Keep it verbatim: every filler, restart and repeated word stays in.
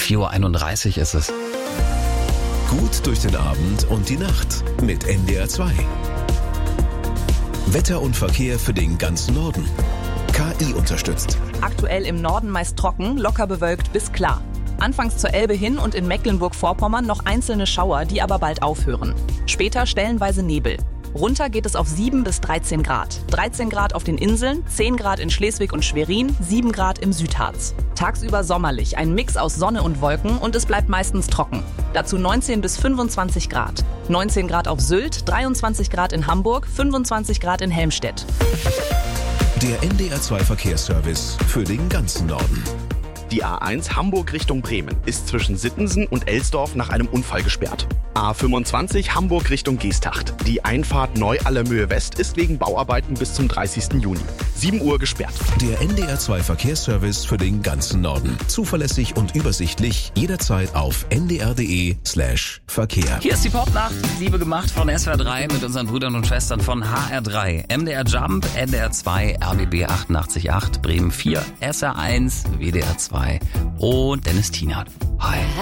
vier Uhr einunddreißig ist es. Gut durch den Abend und die Nacht mit N D R zwei. Wetter und Verkehr für den ganzen Norden. K I unterstützt. Aktuell im Norden meist trocken, locker bewölkt bis klar. Anfangs zur Elbe hin und in Mecklenburg-Vorpommern noch einzelne Schauer, die aber bald aufhören. Später stellenweise Nebel. Runter geht es auf sieben bis dreizehn Grad. dreizehn Grad auf den Inseln, zehn Grad in Schleswig und Schwerin, sieben Grad im Südharz. Tagsüber sommerlich, ein Mix aus Sonne und Wolken und es bleibt meistens trocken. Dazu neunzehn bis fünfundzwanzig Grad. neunzehn Grad auf Sylt, dreiundzwanzig Grad in Hamburg, fünfundzwanzig Grad in Helmstedt. Der N D R zwei Verkehrsservice für den ganzen Norden. Die A eins Hamburg Richtung Bremen ist zwischen Sittensen und Elsdorf nach einem Unfall gesperrt. A fünfundzwanzig Hamburg Richtung Geesthacht. Die Einfahrt Neu-Allermöhe West ist wegen Bauarbeiten bis zum dreißigsten Juni. sieben Uhr gesperrt. Der N D R zwei Verkehrsservice für den ganzen Norden. Zuverlässig und übersichtlich, jederzeit auf n d r punkt d e slash Verkehr. Hier ist die Popnacht, Liebe gemacht von S W R drei mit unseren Brüdern und Schwestern von H R drei. M D R Jump, N D R zwei, R B B achtundachtzig Komma acht, Bremen vier, S R eins, W D R zwei und Dennis Tienert. Hi.